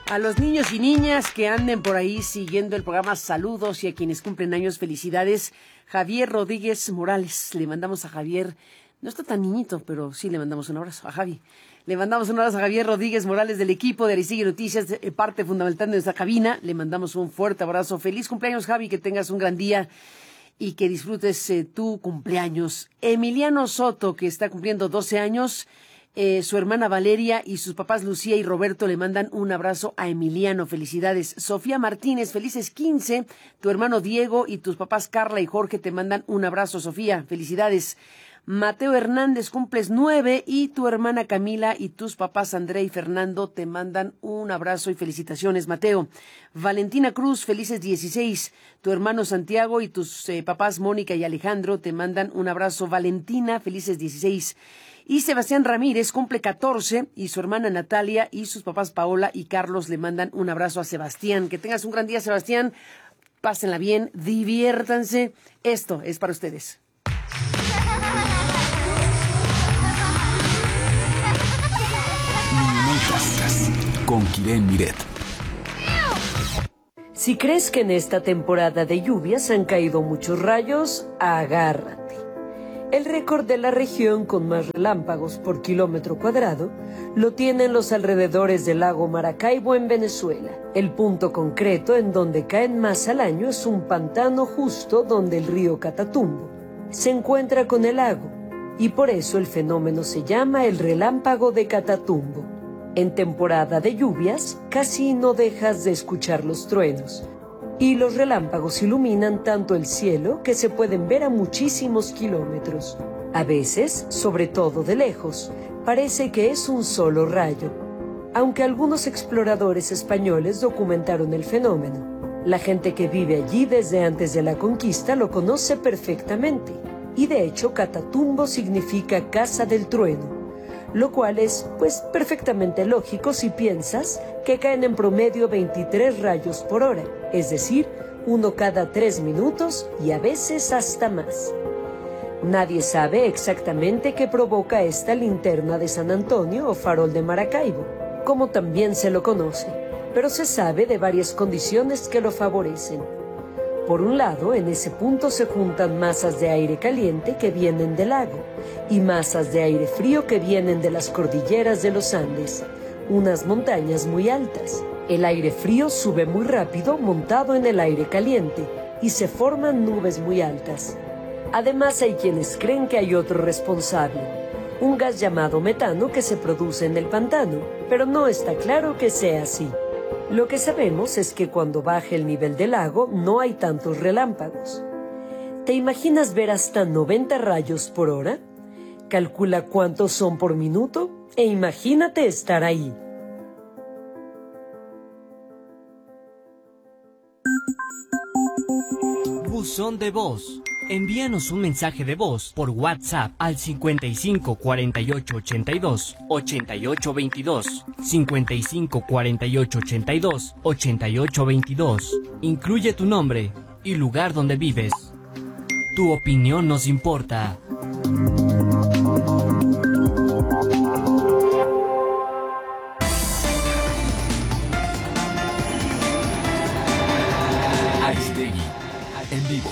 A los niños y niñas que anden por ahí siguiendo el programa, saludos, y a quienes cumplen años, felicidades. Javier Rodríguez Morales, le mandamos a Javier, no está tan niñito, pero sí le mandamos un abrazo a Javi. Le mandamos un abrazo a Javier Rodríguez Morales del equipo de Aristegui Noticias, parte fundamental de nuestra cabina. Le mandamos un fuerte abrazo. Feliz cumpleaños, Javi, que tengas un gran día y que disfrutes tu cumpleaños. Emiliano Soto, que está cumpliendo 12 años, su hermana Valeria y sus papás Lucía y Roberto le mandan un abrazo a Emiliano. Felicidades. Sofía Martínez, felices 15. Tu hermano Diego y tus papás Carla y Jorge te mandan un abrazo, Sofía. Felicidades. Mateo Hernández, cumples 9 y tu hermana Camila y tus papás André y Fernando te mandan un abrazo y felicitaciones, Mateo. Valentina Cruz, felices 16. Tu hermano Santiago y tus papás Mónica y Alejandro te mandan un abrazo. Valentina, felices 16. Y Sebastián Ramírez cumple 14 y su hermana Natalia y sus papás Paola y Carlos le mandan un abrazo a Sebastián. Que tengas un gran día, Sebastián. Pásenla bien, diviértanse. Esto es para ustedes. Con Kiren Miret. Si crees que en esta temporada de lluvias han caído muchos rayos, agárrate. El récord de la región con más relámpagos por kilómetro cuadrado lo tienen los alrededores del lago Maracaibo en Venezuela. El punto concreto en donde caen más al año es un pantano justo donde el río Catatumbo se encuentra con el lago, y por eso el fenómeno se llama el relámpago de Catatumbo. En temporada de lluvias, casi no dejas de escuchar los truenos, y los relámpagos iluminan tanto el cielo que se pueden ver a muchísimos kilómetros. A veces, sobre todo de lejos, parece que es un solo rayo. Aunque algunos exploradores españoles documentaron el fenómeno, la gente que vive allí desde antes de la conquista lo conoce perfectamente, y de hecho Catatumbo significa casa del trueno, lo cual es, pues, perfectamente lógico si piensas que caen en promedio 23 rayos por hora, es decir, uno cada 3 minutos y a veces hasta más. Nadie sabe exactamente qué provoca esta linterna de San Antonio o farol de Maracaibo, como también se lo conoce, pero se sabe de varias condiciones que lo favorecen. Por un lado, en ese punto se juntan masas de aire caliente que vienen del lago y masas de aire frío que vienen de las cordilleras de los Andes, unas montañas muy altas. El aire frío sube muy rápido montado en el aire caliente y se forman nubes muy altas. Además, hay quienes creen que hay otro responsable, un gas llamado metano que se produce en el pantano, pero no está claro que sea así. Lo que sabemos es que cuando baja el nivel del lago no hay tantos relámpagos. ¿Te imaginas ver hasta 90 rayos por hora? Calcula cuántos son por minuto e imagínate estar ahí. Buzón de voz. Envíanos un mensaje de voz por WhatsApp al 55 48 82 88 22, 55 48 82 88 22. Incluye tu nombre y lugar donde vives. Tu opinión nos importa. Aristegui en vivo.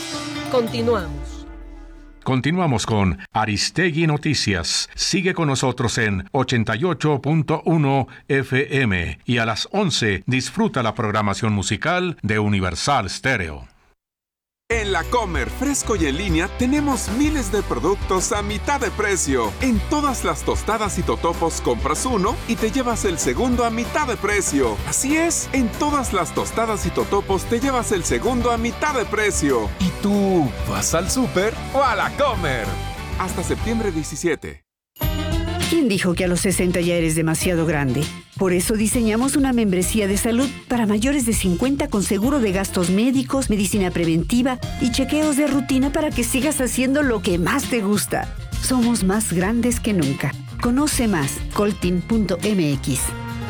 Continuamos con Aristegui Noticias. Sigue con nosotros en 88.1 FM y a las 11 disfruta la programación musical de Universal Stereo. En La Comer, fresco y en línea, tenemos miles de productos a mitad de precio. En todas las tostadas y totopos compras uno y te llevas el segundo a mitad de precio. Así es, en todas las tostadas y totopos te llevas el segundo a mitad de precio. ¿Y tú vas al súper o a La Comer? Hasta septiembre 17. ¿Quién dijo que a los 60 ya eres demasiado grande? Por eso diseñamos una membresía de salud para mayores de 50 con seguro de gastos médicos, medicina preventiva y chequeos de rutina para que sigas haciendo lo que más te gusta. Somos más grandes que nunca. Conoce más, coltin.mx.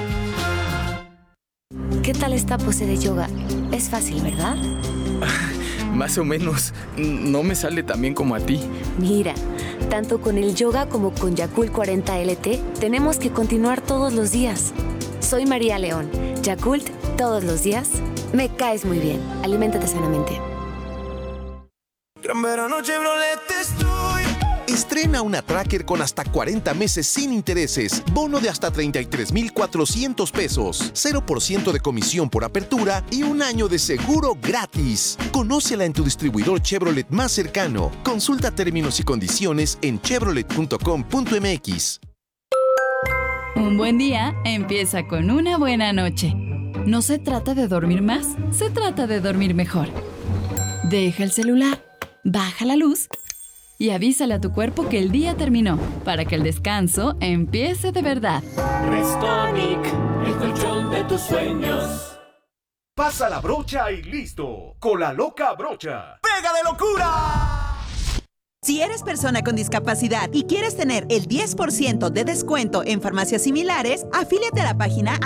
¿Qué tal esta pose de yoga? Es fácil, ¿verdad? Más o menos. No me sale tan bien como a ti. Mira, tanto con el yoga como con Yakult 40 LT, tenemos que continuar todos los días. Soy María León. Yakult, todos los días, me caes muy bien. Aliméntate sanamente. Gran verano Chevrolet estoy. Estrena una Tracker con hasta 40 meses sin intereses, bono de hasta 33,400 pesos, 0% de comisión por apertura y un año de seguro gratis. Conócela en tu distribuidor Chevrolet más cercano. Consulta términos y condiciones en chevrolet.com.mx. Un buen día empieza con una buena noche. No se trata de dormir más, se trata de dormir mejor. Deja el celular, baja la luz y avísale a tu cuerpo que el día terminó, para que el descanso empiece de verdad. Restonic, el colchón de tus sueños. Pasa la brocha y listo. Con la loca brocha. ¡Pega de locura! Si eres persona con discapacidad y quieres tener el 10% de descuento en farmacias similares, afíliate a la página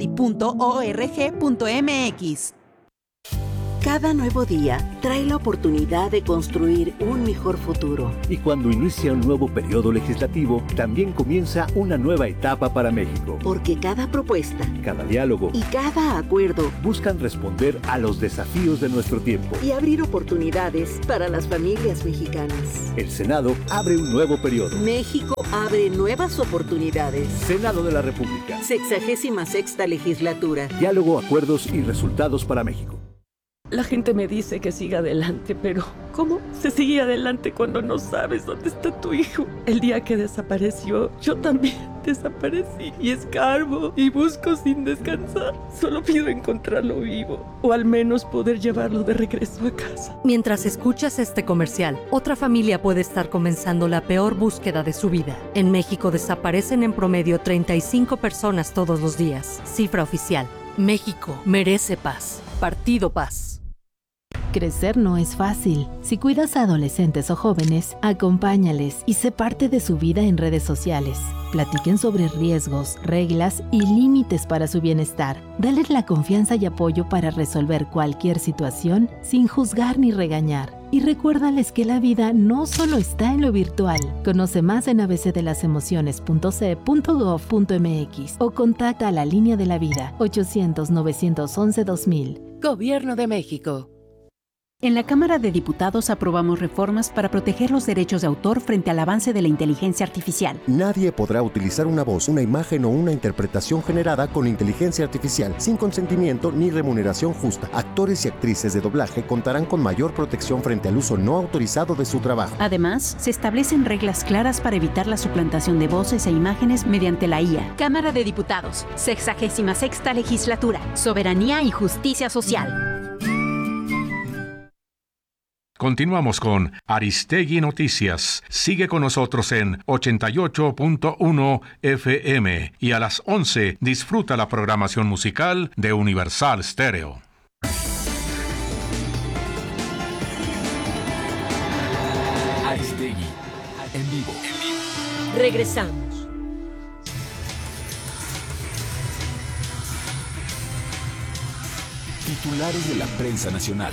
ayupadi.org.mx. Cada nuevo día trae la oportunidad de construir un mejor futuro. Y cuando inicia un nuevo periodo legislativo, también comienza una nueva etapa para México. Porque cada propuesta, cada diálogo y cada acuerdo buscan responder a los desafíos de nuestro tiempo y abrir oportunidades para las familias mexicanas. El Senado abre un nuevo periodo. México abre nuevas oportunidades. Senado de la República. 66ª legislatura. Diálogo, acuerdos y resultados para México. La gente me dice que siga adelante, pero ¿cómo se sigue adelante cuando no sabes dónde está tu hijo? El día que desapareció, yo también desaparecí y escarbo y busco sin descansar. Solo pido encontrarlo vivo o al menos poder llevarlo de regreso a casa. Mientras escuchas este comercial, otra familia puede estar comenzando la peor búsqueda de su vida. En México desaparecen en promedio 35 personas todos los días. Cifra oficial. México merece paz. Partido Paz. Crecer no es fácil. Si cuidas a adolescentes o jóvenes, acompáñales y sé parte de su vida en redes sociales. Platiquen sobre riesgos, reglas y límites para su bienestar. Dale la confianza y apoyo para resolver cualquier situación sin juzgar ni regañar. Y recuérdales que la vida no solo está en lo virtual. Conoce más en abcdelasemociones.ce.gov.mx o contacta a la Línea de la Vida 800-911-2000. Gobierno de México. En la Cámara de Diputados aprobamos reformas para proteger los derechos de autor frente al avance de la inteligencia artificial. Nadie podrá utilizar una voz, una imagen o una interpretación generada con inteligencia artificial sin consentimiento ni remuneración justa. Actores y actrices de doblaje contarán con mayor protección frente al uso no autorizado de su trabajo. Además, se establecen reglas claras para evitar la suplantación de voces e imágenes mediante la IA. Cámara de Diputados, 66ª Legislatura, Soberanía y Justicia Social. Continuamos con Aristegui Noticias. Sigue con nosotros en 88.1 FM y a las 11 disfruta la programación musical de Universal Stereo. Aristegui en vivo. Regresamos. Titulares de la prensa nacional.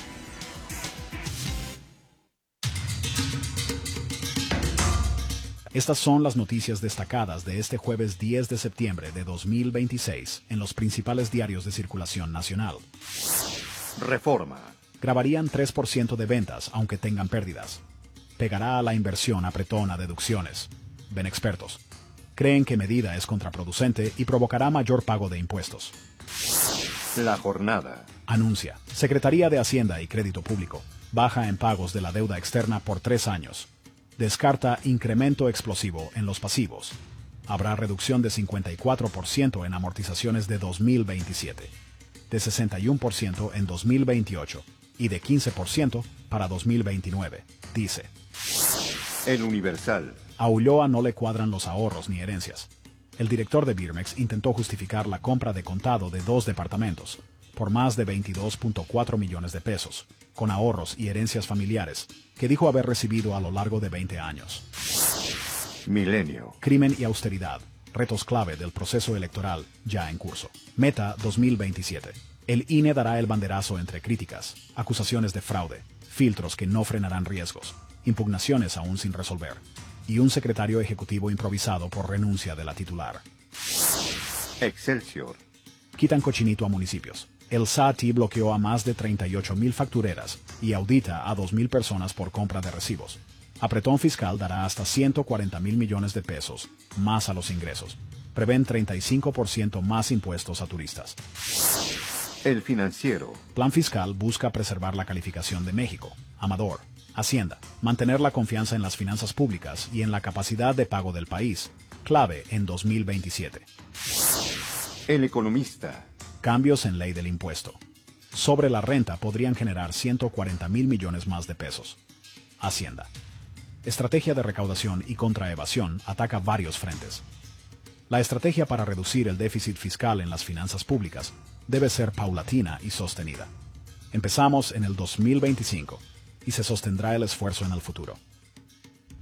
Estas son las noticias destacadas de este jueves 10 de septiembre de 2026 en los principales diarios de circulación nacional. Reforma. Grabarían 3% de ventas aunque tengan pérdidas. Pegará a la inversión apretón a deducciones. Ven expertos. Creen que medida es contraproducente y provocará mayor pago de impuestos. La jornada. Anuncia. Secretaría de Hacienda y Crédito Público. Baja en pagos de la deuda externa por 3 años. Descarta incremento explosivo en los pasivos. Habrá reducción de 54% en amortizaciones de 2027, de 61% en 2028 y de 15% para 2029, dice. El Universal. A Ulloa no le cuadran los ahorros ni herencias. El director de Birmex intentó justificar la compra de contado de 2 departamentos por más de 22.4 millones de pesos, con ahorros y herencias familiares, que dijo haber recibido a lo largo de 20 años. Milenio. Crimen y austeridad. Retos clave del proceso electoral ya en curso. Meta 2027. El INE dará el banderazo entre críticas, acusaciones de fraude, filtros que no frenarán riesgos, impugnaciones aún sin resolver, y un secretario ejecutivo improvisado por renuncia de la titular. Excelsior. Quitan cochinito a municipios. El SAT bloqueó a más de 38,000 factureras y audita a 2,000 personas por compra de recibos. Apretón fiscal dará hasta 140,000 millones de pesos, más a los ingresos. Prevén 35% más impuestos a turistas. El Financiero. Plan fiscal busca preservar la calificación de México. Amador. Hacienda. Mantener la confianza en las finanzas públicas y en la capacidad de pago del país. Clave en 2027. El Economista. Cambios en ley del impuesto. Sobre la renta podrían generar 140,000 millones más de pesos. Hacienda. Estrategia de recaudación y contraevasión ataca varios frentes. La estrategia para reducir el déficit fiscal en las finanzas públicas debe ser paulatina y sostenida. Empezamos en el 2025 y se sostendrá el esfuerzo en el futuro.